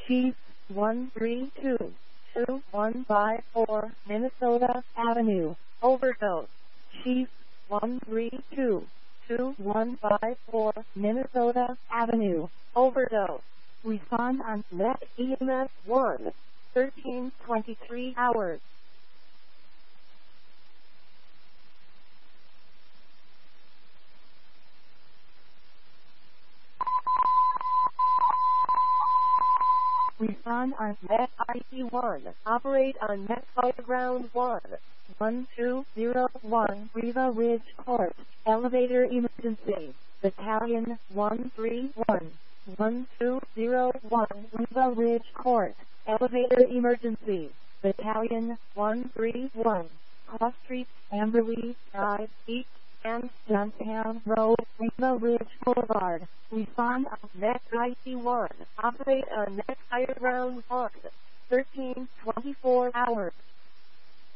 Chief 132-2154 Minnesota Avenue. Overdose. Chief 132-2154 Minnesota Avenue. Overdose. Respond on Met EMS 1. 1323 hours. Respond on Met IC1. Operate on Met Fireground 1. 1201 Riva Ridge Court. Elevator emergency. Battalion 131. 1201 Riva Ridge Court. Elevator emergency. Battalion 131. Cross Street, Amberley Drive, East and Johnstown Road, Riva Ridge Boulevard. Respond on Met IC1. Operate on Met Fireground 1. 1324 hours.